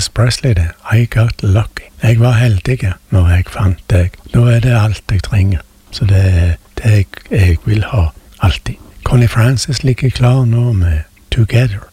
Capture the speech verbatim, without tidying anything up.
Elvis Presley det. I got lucky. Jeg var heldig når jeg fant deg. Nå er det alt jeg trenger. Så det er det jeg, jeg vil ha alltid. Connie Francis ligger klar nå med Together.